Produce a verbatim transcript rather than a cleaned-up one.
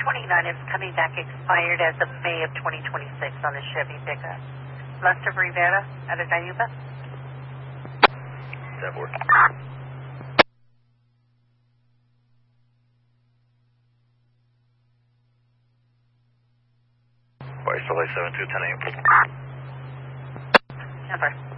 twenty-nine is coming back expired as of May of twenty twenty-six on a Chevy pickup. Left of Rivera out of Diuba. That work. Fire Sully seven two ten A M. Number.